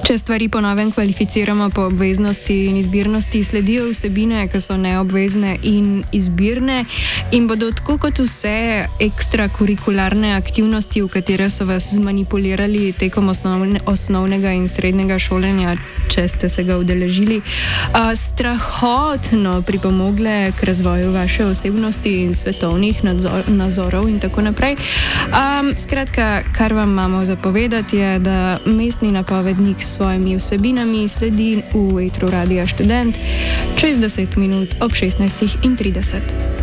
Če stvari po novem kvalificiramo po obveznosti in izbirnosti, sledijo vsebine, ki so neobvezne in izbirne in bodo tako kot vse ekstrakurikularne aktivnosti, v katere so vas zmanipulirali tekom osnovnega in srednjega šolanja, če ste se ga udeležili, strahotno pripomogle k razvoju vaše osebnosti in svetovnih nazorov in tako naprej. Skratka, kar vam imamo zapovedati je, da mestni napovednik s svojimi vsebinami sledi v etru Radia Študent čez 10 minut ob 16:30.